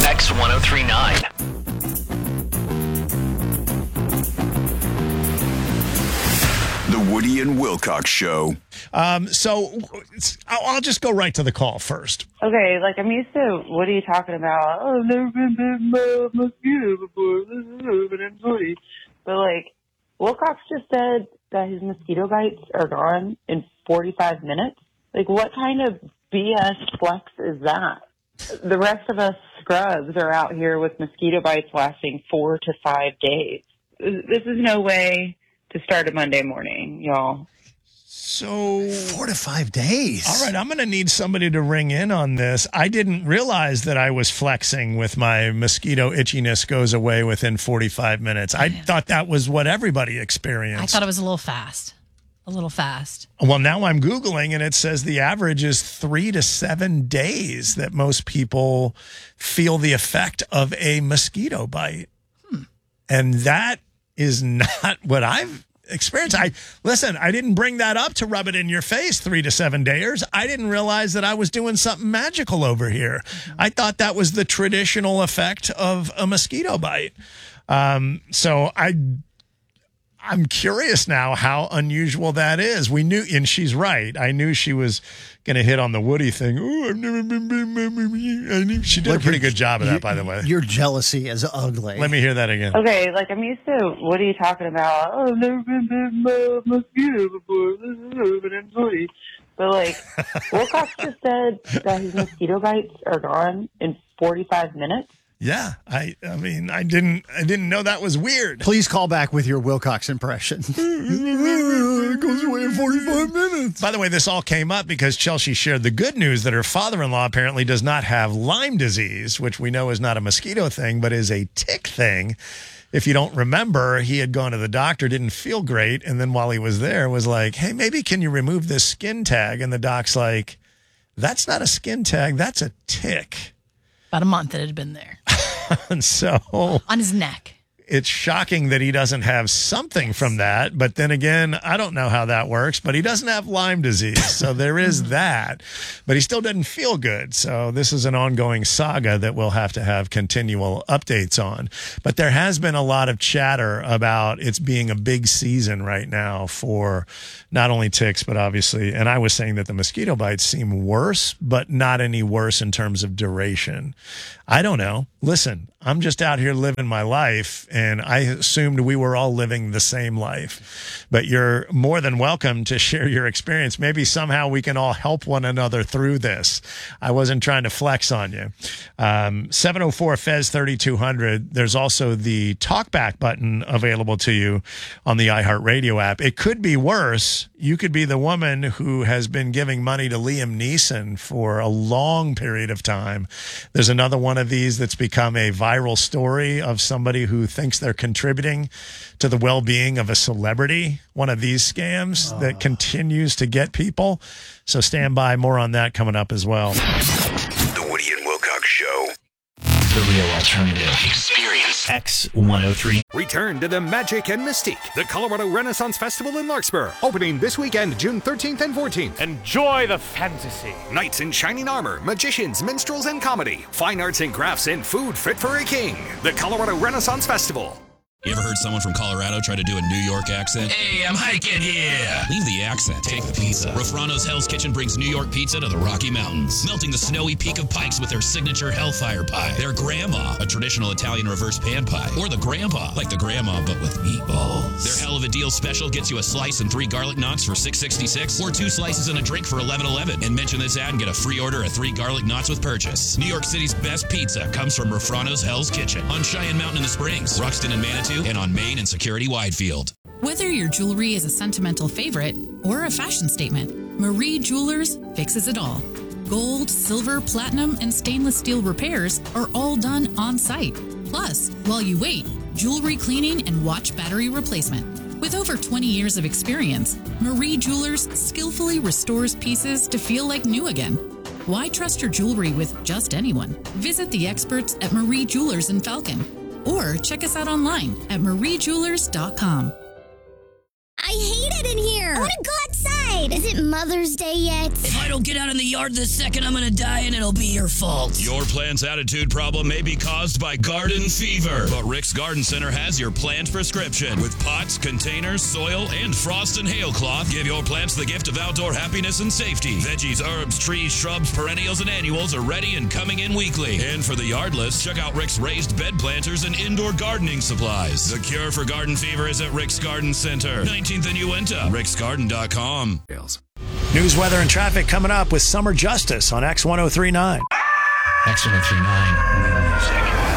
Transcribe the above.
X1039. The Woody and Wilcox Show. So I'll just go right to the call first. Okay, like I'm used to, what are you talking about? Oh, I've never been bitten by a mosquito before. But I'm sorry. But like, Wilcox just said that his mosquito bites are gone in 45 minutes. Like, what kind of BS flex is that? The rest of us scrubs are out here with mosquito bites lasting 4 to 5 days. This is no way to start a Monday morning, y'all. So 4 to 5 days. All right, I'm going to need somebody to ring in on this. I didn't realize that I was flexing with my mosquito itchiness goes away within 45 minutes. I thought that was what everybody experienced. I thought it was a little fast. Well, now I'm Googling and it says the average is 3 to 7 days that most people feel the effect of a mosquito bite. And that is not what I've experienced. I didn't bring that up to rub it in your face, 3 to 7 days. I didn't realize that I was doing something magical over here. I thought that was the traditional effect of a mosquito bite. So I'm curious now how unusual that is. We knew, and she's right. I knew she was going to hit on the Woody thing. Oh, I've never been. She did a pretty good job of that, by the way. Your jealousy is ugly. Let me hear that again. Okay, like I'm used to, what are you talking about? Oh, I've never been bitten by a mosquito before. But I'm sorry. But like, Wilcox just said that his mosquito bites are gone in 45 minutes. Yeah, I mean, I didn't know that was weird. Please call back with your Wilcox impression. It goes away in 45 minutes. By the way, this all came up because Chelsea shared the good news that her father-in-law apparently does not have Lyme disease, which we know is not a mosquito thing, but is a tick thing. If you don't remember, he had gone to the doctor, didn't feel great, and then while he was there was like, hey, maybe can you remove this skin tag? And the doc's like, that's not a skin tag, that's a tick. About a month it had been there. And so on his neck. It's shocking that he doesn't have something from that. But then again, I don't know how that works, but he doesn't have Lyme disease. So there is that. But he still doesn't feel good. So this is an ongoing saga that we'll have to have continual updates on. But there has been a lot of chatter about it's being a big season right now for not only ticks, but obviously, and I was saying that the mosquito bites seem worse, but not any worse in terms of duration. I don't know. Listen, I'm just out here living my life, and I assumed we were all living the same life. But you're more than welcome to share your experience. Maybe somehow we can all help one another through this. I wasn't trying to flex on you. 704-FEZ-3200. There's also the talkback button available to you on the iHeartRadio app. It could be worse. You could be the woman who has been giving money to Liam Neeson for a long period of time. There's another one of these that's become a viral story of somebody who thinks they're contributing to the well-being of a celebrity. One of these scams that continues to get people. So stand by. More on that coming up as well. The Woody and Wilcox Show. The real alternative. Experience X103. Return to the magic and mystique. The Colorado Renaissance Festival in Larkspur. Opening this weekend, June 13th and 14th. Enjoy the fantasy. Knights in shining armor, magicians, minstrels, and comedy. Fine arts and crafts and food fit for a king. The Colorado Renaissance Festival. You ever heard someone from Colorado try to do a New York accent? Hey, I'm hiking here. Leave the accent. Take the pizza. Rofrano's Hell's Kitchen brings New York pizza to the Rocky Mountains, melting the snowy peak of Pikes with their signature Hellfire Pie, their Grandma, a traditional Italian reverse pan pie, or the Grandpa, like the Grandma but with meatballs. Their Hell of a Deal special gets you a slice and 3 garlic knots for $6.66, or 2 slices and a drink for $11.11. And mention this ad and get a free order of 3 garlic knots with purchase. New York City's best pizza comes from Rofrano's Hell's Kitchen on Cheyenne Mountain in the Springs, Ruxton and Manitou, and on Main and Security Widefield. Whether your jewelry is a sentimental favorite or a fashion statement, Marie Jewelers fixes it all. Gold, silver, platinum, and stainless steel repairs are all done on site. Plus, while you wait, jewelry cleaning and watch battery replacement. With over 20 years of experience, Marie Jewelers skillfully restores pieces to feel like new again. Why trust your jewelry with just anyone? Visit the experts at Marie Jewelers in Falcon. Or check us out online at mariejewelers.com. I hate it in here. I want to go outside. Wait, is it Mother's Day yet? If I don't get out in the yard this second, I'm gonna die and it'll be your fault. Your plant's attitude problem may be caused by garden fever, but Rick's Garden Center has your plant prescription. With pots, containers, soil, and frost and hail cloth, give your plants the gift of outdoor happiness and safety. Veggies, herbs, trees, shrubs, perennials, and annuals are ready and coming in weekly. And for the yardless, check out Rick's raised bed planters and indoor gardening supplies. The cure for garden fever is at Rick's Garden Center, 19th and Uinta, ricksgarden.com. News, weather, and traffic coming up with Summer Justice on X1039. X1039.